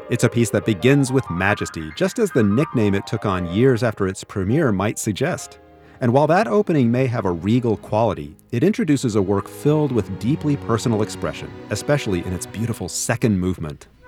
It's a piece that begins with majesty, just as the nickname it took on years after its premiere might suggest. And while that opening may have a regal quality, it introduces a work filled with deeply personal expression, especially in its beautiful second movement.